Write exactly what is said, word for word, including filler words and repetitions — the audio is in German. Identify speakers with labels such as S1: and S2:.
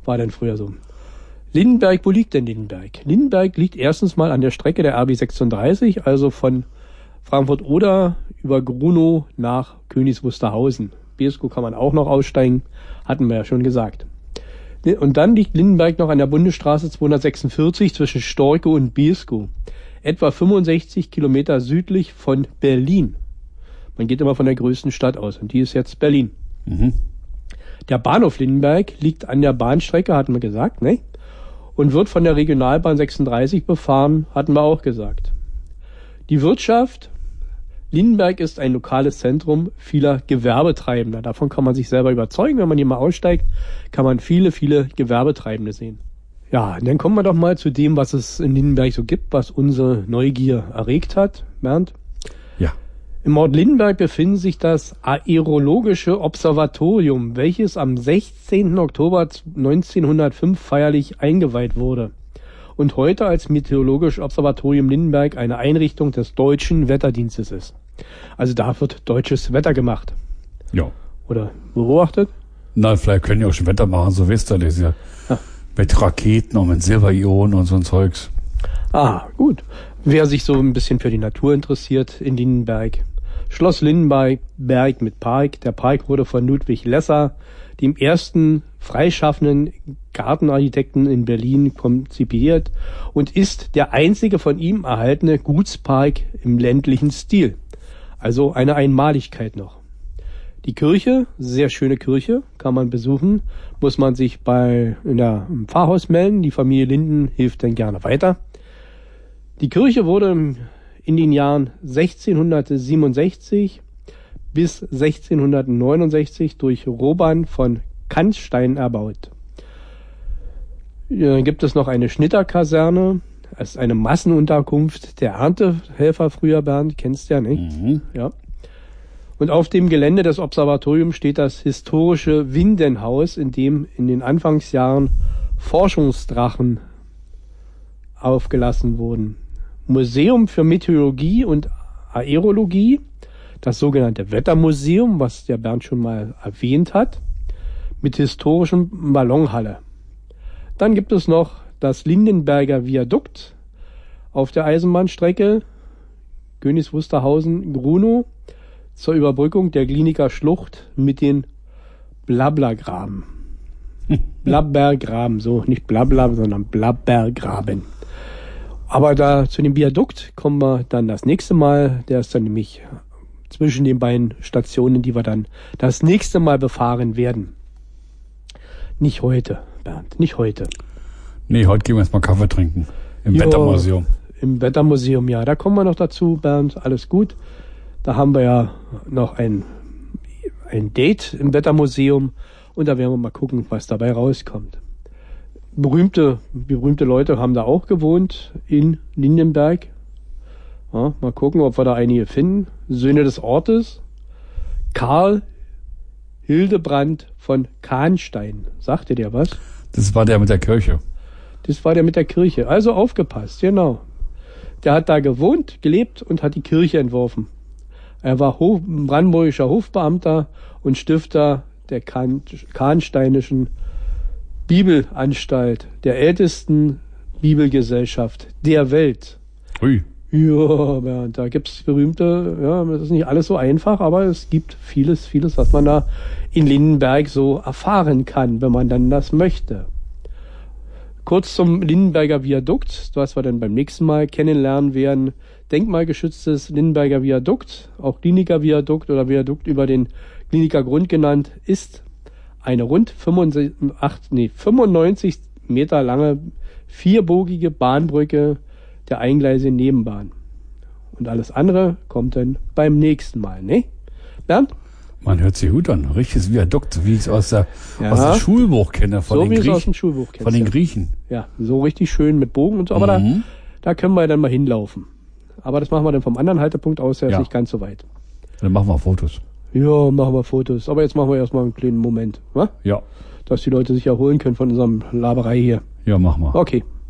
S1: War dann früher so. Lindenberg, wo liegt denn Lindenberg? Lindenberg liegt erstens mal an der Strecke der R B sechsunddreißig, also von Frankfurt-Oder über Grunow nach Königs Wusterhausen. Beeskow kann man auch noch aussteigen, hatten wir ja schon gesagt. Und dann liegt Lindenberg noch an der Bundesstraße zweihundertsechsundvierzig zwischen Storkow und Beeskow. Etwa fünfundsechzig Kilometer südlich von Berlin. Man geht immer von der größten Stadt aus und die ist jetzt Berlin.
S2: Mhm.
S1: Der Bahnhof Lindenberg liegt an der Bahnstrecke, hatten wir gesagt, ne? Und wird von der Regionalbahn sechsunddreißig befahren, hatten wir auch gesagt. Die Wirtschaft, Lindenberg ist ein lokales Zentrum vieler Gewerbetreibender. Davon kann man sich selber überzeugen. Wenn man hier mal aussteigt, kann man viele, viele Gewerbetreibende sehen. Ja, dann kommen wir doch mal zu dem, was es in Lindenberg so gibt, was unsere Neugier erregt hat. Bernd?
S2: Ja.
S1: Im Ort Lindenberg befindet sich das Aerologische Observatorium, welches am sechzehnten Oktober neunzehnhundertfünf feierlich eingeweiht wurde und heute als Meteorologisches Observatorium Lindenberg eine Einrichtung des Deutschen Wetterdienstes ist. Also da wird deutsches Wetter gemacht.
S2: Ja.
S1: Oder beobachtet?
S2: Na, vielleicht können die auch schon Wetter machen, so wisst ihr das ja.
S1: Ja.
S2: Mit Raketen und mit Silberionen und so ein Zeugs.
S1: Ah, gut. Wer sich so ein bisschen für die Natur interessiert in Lindenberg. Schloss Lindenberg Berg mit Park. Der Park wurde von Ludwig Lesser, dem ersten freischaffenden Gartenarchitekten in Berlin, konzipiert und ist der einzige von ihm erhaltene Gutspark im ländlichen Stil. Also eine Einmaligkeit noch. Die Kirche, sehr schöne Kirche, kann man besuchen. Muss man sich bei in der, im Pfarrhaus melden. Die Familie Linden hilft dann gerne weiter. Die Kirche wurde in den Jahren sechzehnhundertsiebenundsechzig bis sechzehnhundertneunundsechzig durch Roban von Kannstein erbaut. Dann gibt es noch eine Schnitterkaserne. Das ist eine Massenunterkunft der Erntehelfer früher, Bernd, kennst du ja, nicht?
S2: Mhm.
S1: Ja. Und auf dem Gelände des Observatoriums steht das historische Windenhaus, in dem in den Anfangsjahren Forschungsdrachen aufgelassen wurden. Museum für Meteorologie und Aerologie, das sogenannte Wettermuseum, was der Bernd schon mal erwähnt hat, mit historischem Ballonhalle. Dann gibt es noch das Lindenberger Viadukt auf der Eisenbahnstrecke Königs Wusterhausen-Grunow zur Überbrückung der Gliniker Schlucht mit den Blablagraben. Blabbergraben, so nicht Blabla, sondern Blabbergraben. Aber da zu dem Viadukt kommen wir dann das nächste Mal. Der ist dann nämlich zwischen den beiden Stationen, die wir dann das nächste Mal befahren werden. Nicht heute, Bernd, nicht heute.
S2: Nee, heute gehen wir jetzt mal Kaffee trinken. Im
S1: Jo,
S2: Wettermuseum.
S1: Im Wettermuseum, ja. Da kommen wir noch dazu, Bernd. Alles gut. Da haben wir ja noch ein, ein Date im Wettermuseum. Und da werden wir mal gucken, was dabei rauskommt. Berühmte, berühmte Leute haben da auch gewohnt in Lindenberg. Ja, mal gucken, ob wir da einige finden. Söhne des Ortes. Karl Hildebrand von Kahnstein. Sagt ihr dir was?
S2: Das war der mit der Kirche.
S1: Das war der mit der Kirche. Also aufgepasst, genau. Der hat da gewohnt, gelebt und hat die Kirche entworfen. Er war Hof, brandenburgischer Hofbeamter und Stifter der Kahn, Kahnsteinischen Bibelanstalt, der ältesten Bibelgesellschaft der Welt.
S2: Ui.
S1: Ja, da gibt's berühmte, ja, das ist nicht alles so einfach, aber es gibt vieles, vieles, was man da in Lindenberg so erfahren kann, wenn man dann das möchte. Kurz zum Lindenberger Viadukt, was wir dann beim nächsten Mal kennenlernen werden. Denkmalgeschütztes Lindenberger Viadukt, auch Kliniker Viadukt oder Viadukt über den Kliniker Grund genannt, ist eine rund fünfundneunzig Meter lange vierbogige Bahnbrücke der eingleisigen Nebenbahn. Und alles andere kommt dann beim nächsten Mal, ne? Bernd?
S2: Man hört sich gut an. Richtiges Viadukt, wie ich es aus, der,
S1: Ja.
S2: aus dem Schulbuch kenne. Von
S1: So
S2: den
S1: wie du es aus
S2: Griechen.
S1: dem Schulbuch kennst.
S2: Von den
S1: ja.
S2: Griechen.
S1: Ja, so richtig schön mit Bogen und so, aber
S2: Mhm.
S1: da, da können wir dann mal hinlaufen. Aber das machen wir dann vom anderen Haltepunkt aus, der
S2: Ja.
S1: ist nicht ganz so weit.
S2: Dann machen wir Fotos.
S1: Ja, machen wir Fotos. Aber jetzt machen wir erstmal einen kleinen Moment, wa?
S2: Ja.
S1: Dass die Leute sich erholen können von unserem Laberei hier.
S2: Ja, machen wir.
S1: Okay.